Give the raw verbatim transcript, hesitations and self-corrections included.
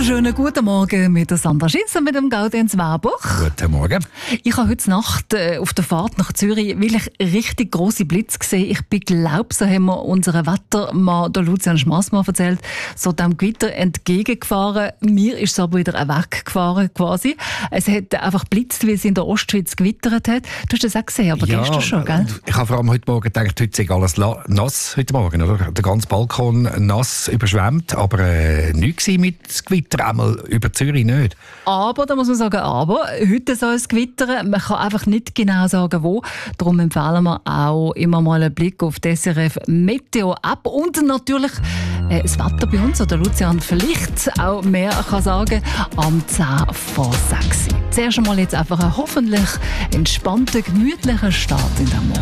wunderschönen guten Morgen mit der Sandra Schins und mit dem Gaudenz Werbuch. Guten Morgen. Ich habe heute Nacht äh, auf der Fahrt nach Zürich wirklich richtig grosse Blitze gesehen. Ich bin, glaube, so haben wir unseren Wettermann, der Lucian Schmassmann, erzählt, so dem Gewitter entgegengefahren. Mir ist es aber wieder weggefahren quasi. Es hat einfach blitzt, weil es in der Ostschweiz gewittert hat. Du hast das auch gesehen, aber ja, gestern schon, gell? Ich habe vor allem heute Morgen gedacht, heute sei alles nass heute Morgen, oder? Der ganze Balkon nass überschwemmt, aber äh, nichts mit Gewitter, einmal über Zürich nicht. Aber, da muss man sagen, aber, heute soll es gewittern. Man kann einfach nicht genau sagen, wo. Darum empfehlen wir auch immer mal einen Blick auf die S R F Meteo App und natürlich äh, das Wetter bei uns, oder Lucian vielleicht auch mehr kann sagen, am zehn vor sechs. Zuerst einmal jetzt einfach einen hoffentlich entspannten, gemütlichen Start in den Morgen.